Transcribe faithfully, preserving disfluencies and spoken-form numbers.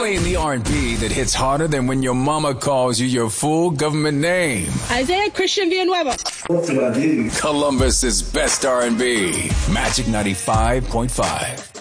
Playing the R and B that hits harder than when your mama calls you your full government name. Isaiah Christian Villanueva. Columbus's best R and B. Magic ninety-five point five.